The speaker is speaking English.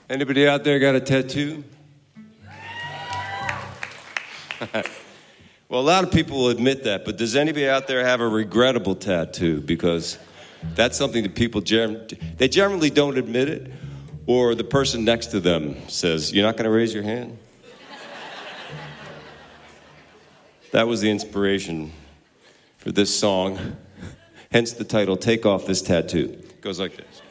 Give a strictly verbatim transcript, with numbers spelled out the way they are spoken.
Anybody out there got a tattoo? Well, a lot of people will admit that, but does anybody out there have a regrettable tattoo? Because that's something that people, gen- they generally don't admit it, or the person next to them says, you're not going to raise your hand? That was the inspiration for this song, hence the title, Take Off This Tattoo. It goes like this.